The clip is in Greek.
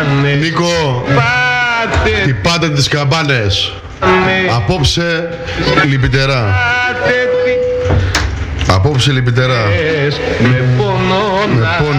Νίκο, χτυπάτε τις καμπάνες. Απόψε λυπητερά. Απόψε λυπητερά. Με πόνο